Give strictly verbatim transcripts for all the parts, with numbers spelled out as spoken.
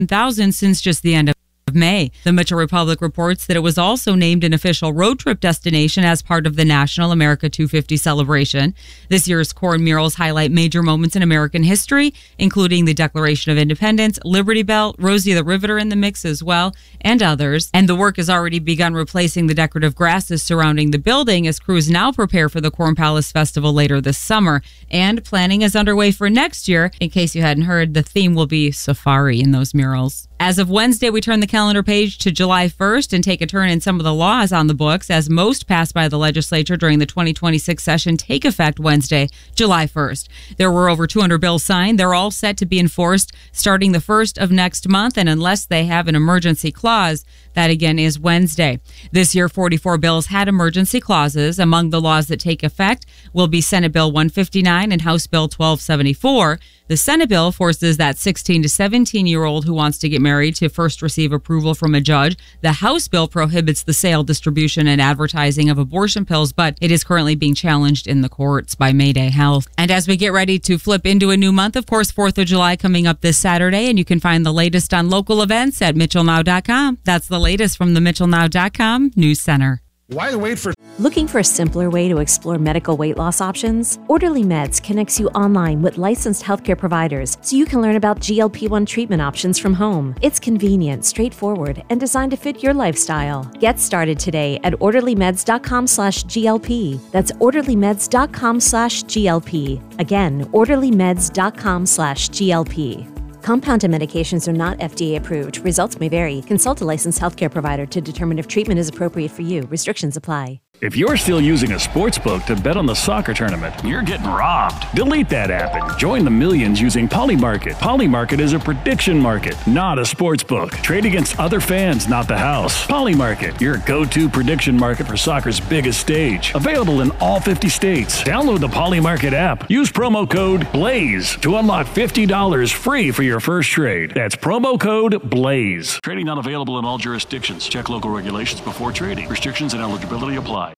thousand since just the end of May. The Mitchell Republic reports that it was also named an official road trip destination as part of the National America two fifty celebration. This year's corn murals highlight major moments in American history, including the Declaration of Independence, Liberty Bell, Rosie the Riveter in the mix as well, and others. And the work has already begun replacing the decorative grasses surrounding the building as crews now prepare for the Corn Palace Festival later this summer. And planning is underway for next year. In case you hadn't heard, the theme will be safari in those murals. As of Wednesday, we turn the calendar page to July first and take a turn in some of the laws on the books, as most passed by the legislature during the twenty twenty-six session take effect Wednesday, July first. There were over two hundred bills signed. They're all set to be enforced starting the first of next month, and unless they have an emergency clause, that again is Wednesday. This year, forty-four bills had emergency clauses. Among the laws that take effect will be Senate Bill one fifty-nine and House Bill twelve seventy-four. The Senate bill forces that sixteen to seventeen-year-old who wants to get married to first receive approval from a judge. The House bill prohibits the sale, distribution, and advertising of abortion pills, but it is currently being challenged in the courts by Mayday Health. And as we get ready to flip into a new month, of course, fourth of July coming up this Saturday, and you can find the latest on local events at Mitchell Now dot com. That's the latest from the Mitchell Now dot com News Center. Why wait for... Looking for a simpler way to explore medical weight loss options? Orderly Meds connects you online with licensed healthcare providers so you can learn about G L P one treatment options from home. It's convenient, straightforward, and designed to fit your lifestyle. Get started today at orderly meds dot com slash G L P. That's orderly meds dot com slash G L P. Again, orderly meds dot com slash G L P. Compounded medications are not F D A approved. Results may vary. Consult a licensed healthcare provider to determine if treatment is appropriate for you. Restrictions apply. If you're still using a sports book to bet on the soccer tournament, you're getting robbed. Delete that app and join the millions using Polymarket. Polymarket is a prediction market, not a sports book. Trade against other fans, not the house. Polymarket, your go-to prediction market for soccer's biggest stage. Available in all fifty states. Download the Polymarket app. Use promo code BLAZE to unlock fifty dollars free for your first trade. That's promo code BLAZE. Trading not available in all jurisdictions. Check local regulations before trading. Restrictions and eligibility apply.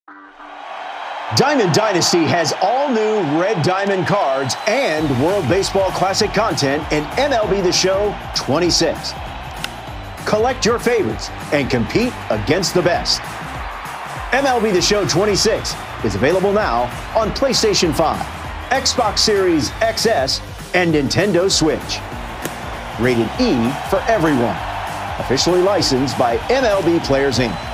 Diamond Dynasty has all new Red Diamond cards and World Baseball Classic content in M L B The Show twenty-six. Collect your favorites and compete against the best. M L B The Show twenty-six is available now on PlayStation five, Xbox Series X S, and Nintendo Switch. Rated E for everyone. Officially licensed by M L B Players Incorporated.